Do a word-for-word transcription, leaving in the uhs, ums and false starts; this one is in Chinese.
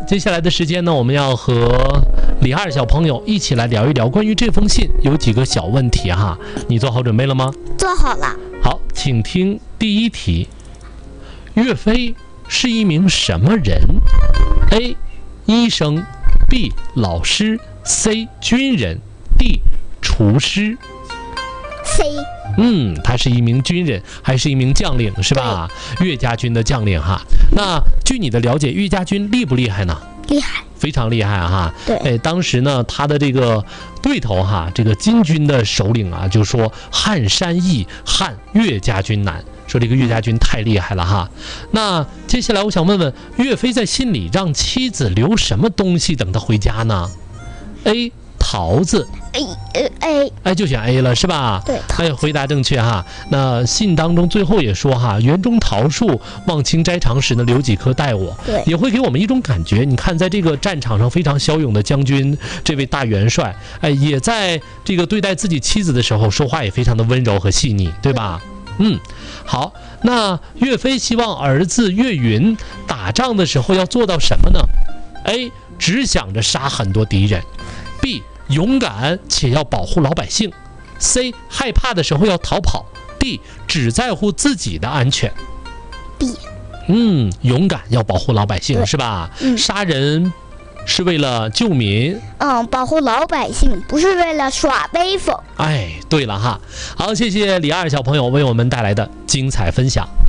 接下来的时间呢，我们要和李二小朋友一起来聊一聊关于这封信有几个小问题哈。你做好准备了吗？ 做好了。 好，请听第一题。岳飞是一名什么人 ？A. 医生 B. 老师 C. 军人 D. 厨师。 C。 嗯，他是一名军人，还是一名将领，是吧？岳家军的将领哈。那据你的了解，岳家军厉不厉害呢？ 厉害， 非常厉害哈。 对， 哎，当时呢，他的这个对头哈，这个金军的首领啊，就说汉山易，汉岳家军难，说这个岳家军太厉害了哈。那接下来我想问问，岳飞在信里让妻子留什么东西等他回家呢 ？A. 桃子。 A 呃 A， 哎，就选 A 了是吧？ 对， 哎，回答正确哈。那信当中最后也说哈，园中桃树，望卿摘尝时呢，留几颗待我。 对， 也会给我们一种感觉。你看，在这个战场上非常骁勇的将军，这位大元帅，哎，也在这个对待自己妻子的时候，说话也非常的温柔和细腻，对吧？嗯，好。那岳飞希望儿子岳云打仗的时候要做到什么呢 ？A. 只想着杀很多敌人。B. 勇敢且要保护老百姓。 C. 害怕的时候要逃跑。 D. 只在乎自己的安全。 B。 嗯，勇敢要保护老百姓是吧？ 嗯， 杀人是为了救民。 嗯，保护老百姓不是为了耍威风。 哎，对了哈。好，谢谢李二小朋友为我们带来的精彩分享。